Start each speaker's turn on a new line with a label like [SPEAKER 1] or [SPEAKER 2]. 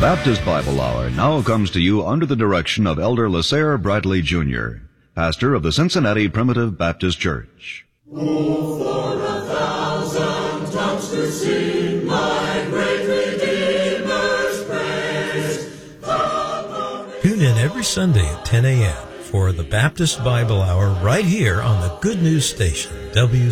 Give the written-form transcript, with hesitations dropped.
[SPEAKER 1] Baptist Bible Hour now comes to you under the direction of Elder Lasair Bradley Jr., pastor of the Cincinnati Primitive Baptist Church.
[SPEAKER 2] Oh, for 1,000 tongues to sing my great Redeemer's praise.
[SPEAKER 3] Tune in every Sunday at 10 a.m. for the Baptist Bible Hour right here on the Good News Station, WCCO.